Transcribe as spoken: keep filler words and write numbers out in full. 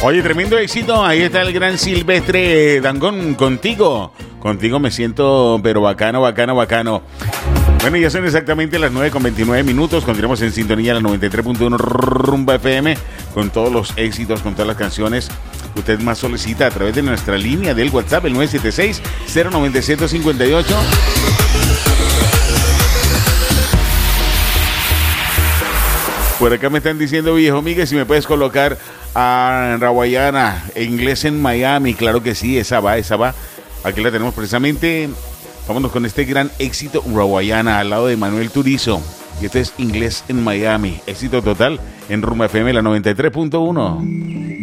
Oye, tremendo éxito. Ahí está el gran Silvestre Dangond contigo. Contigo me siento, pero bacano, bacano, bacano. Bueno, ya son exactamente las nueve con veintinueve minutos. Continuamos en sintonía a la noventa y tres punto uno Rumba F M con todos los éxitos, con todas las canciones que usted más solicita a través de nuestra línea del WhatsApp, el nueve siete seis, cero nueve cero, cinco ocho. Por acá me están diciendo, viejo Miguel, si me puedes colocar a Rawayana, inglés en Miami. Claro que sí, esa va, esa va. Aquí la tenemos precisamente. Vámonos con este gran éxito, Rawayana, al lado de Manuel Turizo. Y este es Inglés en Miami. Éxito total en Rumba F M, la noventa y tres punto uno.